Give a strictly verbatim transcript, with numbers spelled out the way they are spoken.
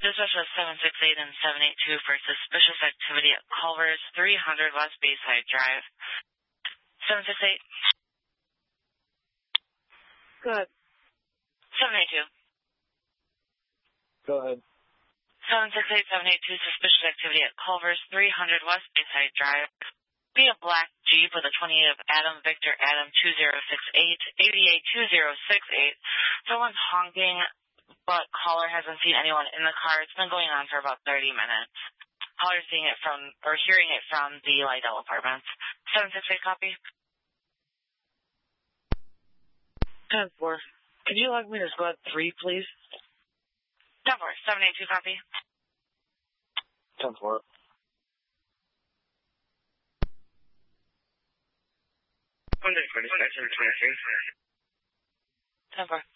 Dispatch was seven six eight and seven eight two for suspicious activity at Culver's, three hundred West Bayside Drive. seven six eight. Go ahead. seven eight two. Go ahead. seven six eight, seven eight two, suspicious activity at Culver's, three hundred West Bayside Drive. Be a black Jeep with a twenty-eight of Adam Victor Adam two zero six eight, eighty-eight two zero six eight. Someone's honking, but caller hasn't seen anyone in the car. It's been going on for about thirty minutes. Caller's seeing it from, or hearing it from the Lydell Apartments. seven six eight copy. ten four. Could you log me to squad three, please? ten four. seven eight two copy. ten four. ten four.